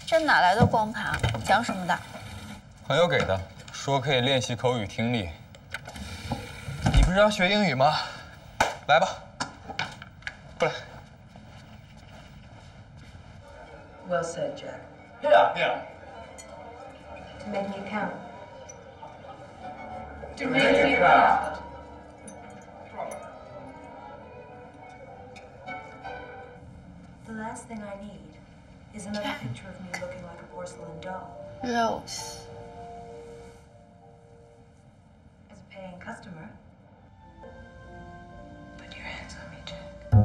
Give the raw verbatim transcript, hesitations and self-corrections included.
这哪来的光卡？讲什么的？ 朋友给的，说可以练习口语听力。 你不是要学英语吗？来吧，过来。 Well said, Jack. Yeah, yeah. To make me count. To make you proud. The last thing I need is another picture of me looking like a porcelain doll. Rose.